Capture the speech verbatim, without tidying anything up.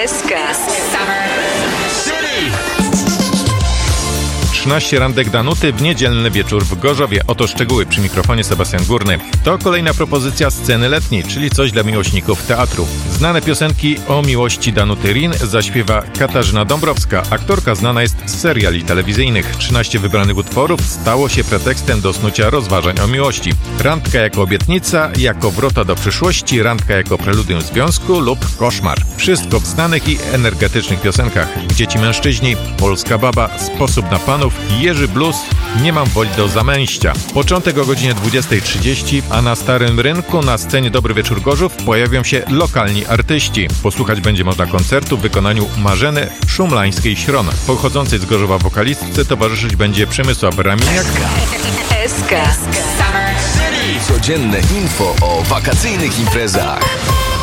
S K. trzynaście randek Danuty w niedzielny wieczór w Gorzowie. Oto szczegóły, przy mikrofonie Sebastian Górny. To kolejna propozycja sceny letniej, czyli coś dla miłośników teatru. Znane piosenki o miłości Danuty Rin zaśpiewa Katarzyna Dąbrowska. Aktorka znana jest z seriali telewizyjnych. trzynaście wybranych utworów stało się pretekstem do snucia rozważań o miłości. Randka jako obietnica, jako wrota do przyszłości, randka jako preludium związku lub koszmar. Wszystko w znanych i energetycznych piosenkach. Gdzie ci mężczyźni, Polska baba, Sposób na panów, Jerzy Blues, Nie mam woli do zamęścia. Początek o godzinie dwudziestej trzydzieści, a na Starym Rynku na scenie Dobry Wieczór Gorzów pojawią się lokalni artyści. Posłuchać będzie można koncertu w wykonaniu Marzeny Szumlańskiej-Śron. Pochodzącej z Gorzowa wokalistce towarzyszyć będzie Przemysław Ramieniak. S K. Codzienne info o wakacyjnych imprezach.